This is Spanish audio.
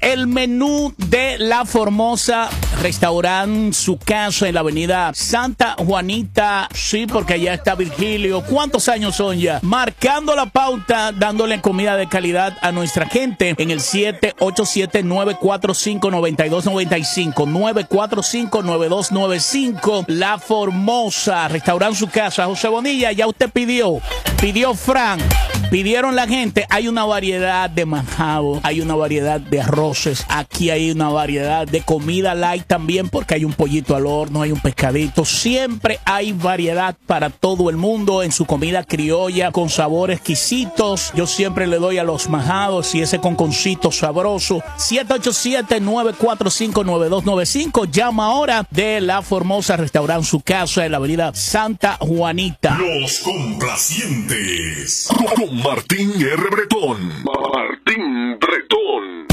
el menú de La Formosa, restaurante Su Casa en la avenida Santa Juanita. Sí, porque allá está Virgilio. ¿Cuántos años son ya? Marcando la pauta, dándole comida de calidad a nuestra gente en el 787-945-9295. 945-9295. La Formosa, restaurante Su Casa. José Bonilla, ya usted pidió Fran. Pidieron la gente, hay una variedad de manjados, hay una variedad de arroces, aquí hay una variedad de comida light también, porque hay un pollito al horno, hay un pescadito, siempre hay variedad para todo el mundo en su comida criolla, con sabores exquisitos. Yo siempre le doy a los manjados y ese conconcito sabroso. 787-945-9295, llama ahora de La Formosa, restaurante Su Casa en la avenida Santa Juanita. Los complacientes. Con Martín R. Bretón. Martín Bretón.